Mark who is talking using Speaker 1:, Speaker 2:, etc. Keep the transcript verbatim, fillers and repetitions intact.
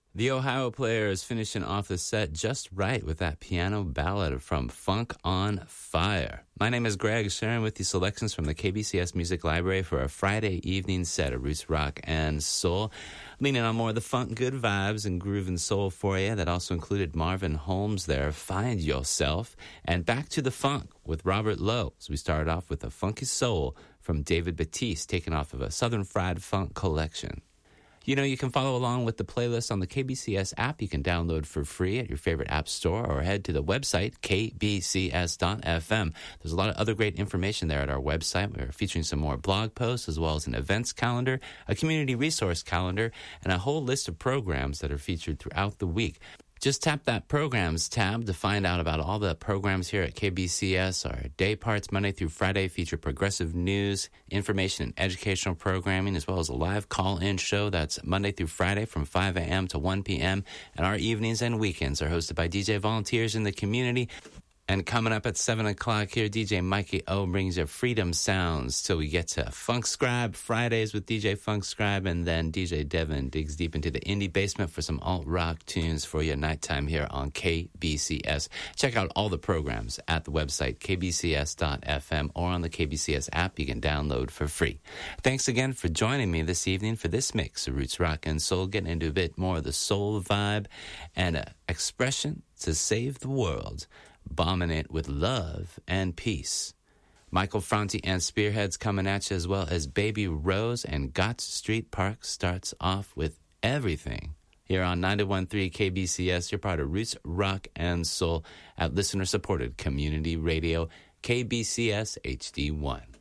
Speaker 1: The Ohio Player is finishing off the set just right with that piano ballad from Funk on Fire. My name is Greg, sharing with you selections from the K B C S Music Library for a Friday evening set of roots rock and soul, leaning on more of the funk, good vibes, and groove and soul for you. That also included Marvin Holmes there, Find Yourself, and Back to the Funk with Robert Lowe. So we started off with a funky soul from David Batiste, taken off of a Southern Fried Funk collection. You know, you can follow along with the playlist on the K B C S app. You can download for free at your favorite app store or head to the website, k b c s dot f m. There's a lot of other great information there at our website. We're featuring some more blog posts as well as an events calendar, a community resource calendar, and a whole list of programs that are featured throughout the week. Just tap that Programs tab to find out about all the programs here at K B C S. Our day parts, Monday through Friday, feature progressive news, information, and educational programming, as well as a live call-in show that's Monday through Friday from five a.m. to one p.m. And our evenings and weekends are hosted by D J volunteers in the community. And coming up at seven o'clock here, D J Mikey O brings you Freedom Sounds till we get to Funk Scribe Fridays with D J Funk Scribe, and then D J Devin digs deep into the indie basement for some alt-rock tunes for your nighttime here on K B C S. Check out all the programs at the website, k b c s dot f m, or on the K B C S app you can download for free. Thanks again for joining me this evening for this mix of Roots Rock and Soul, getting into a bit more of the soul vibe and an expression to save the world, bombing it with love and peace. Michael Franti and Spearheads coming at you, as well as Baby Rose, and Gotts Street Park starts off with Everything. Here on ninety-one point three K B C S, you're part of Roots, Rock, and Soul at listener-supported community radio, K B C S H D one.